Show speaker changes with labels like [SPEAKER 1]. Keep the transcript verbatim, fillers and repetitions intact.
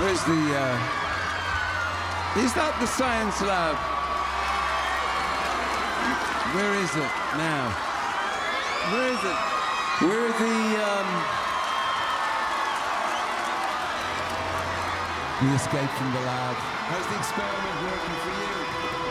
[SPEAKER 1] Where's the, uh... Is that the science lab? Where is it now? Where is it? Where are the, um... We escaped from the lab. How's the experiment working for you?